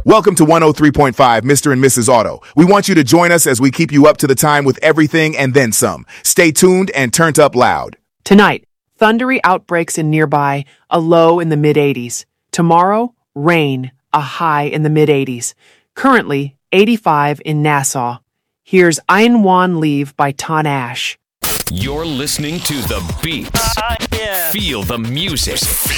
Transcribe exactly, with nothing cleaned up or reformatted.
Welcome to one oh three point five, Mister and Missus Auto. We want you to join us as we keep you up to the time with everything and then some. Stay tuned and turned up loud. Tonight, thundery outbreaks in nearby, a low in the mid eighties. Tomorrow, rain, a high in the mid eighties. Currently, eighty-five in Nassau. Here's Ein Wan Leave by Ton Ash. You're listening to The Beats. Uh, yeah. Feel the music.